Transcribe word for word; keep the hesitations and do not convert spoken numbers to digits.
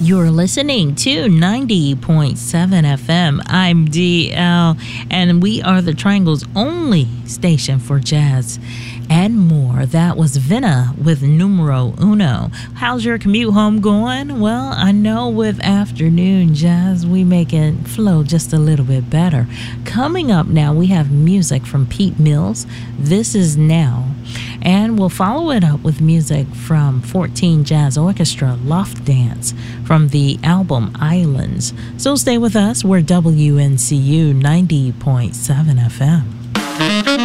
You're listening to ninety point seven F M. I'm D L, and we are the Triangle's only station for jazz and more. That was Vinna with Numero Uno. How's your commute home going? Well, I know with afternoon jazz, we make it flow just a little bit better. Coming up now, we have music from Pete Mills. This is Now. And we'll follow it up with music from fourteen Jazz Orchestra Loft Dance from the album Islands. So stay with us. We're W N C U ninety point seven F M.